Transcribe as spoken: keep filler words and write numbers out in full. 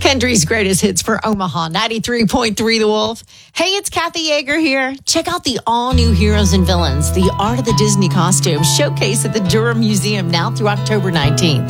Kendry's greatest hits for Omaha, ninety-three point three The Wolf. Hey, it's Kathy Yeager here. Check out the all-new Heroes and Villains, the Art of the Disney Costume showcase at the Durham Museum now through October nineteenth.